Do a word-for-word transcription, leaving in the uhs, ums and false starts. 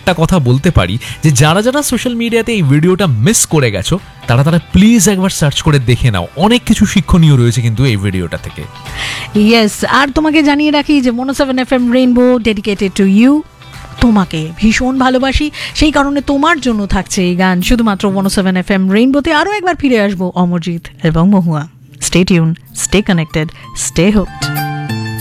একটা কথা বলতে পারি যে যারা যারা সোশ্যাল মিডিয়াতে এই ভিডিওটা মিস করে গেছো তারা তারা প্লিজ একবার সার্চ করে দেখে নাও, অনেক কিছু শিক্ষণীয় রয়েছে কিন্তু এই ভিডিওটা থেকে। ইয়েস, আর তোমাকে জানিয়ে রাখি যে মনো seven F M rainbow dedicated to you, তোমাকে ভীষণ ভালোবাসি, সেই কারণে তোমার জন্য থাকছে এই গান শুধুমাত্র মনো সেভেন এফ এম রেইনবোতে। আরও একবার ফিরে আসবো অমরজিৎ এবং মহুয়া। Stay tune, stay connected, stay hopped.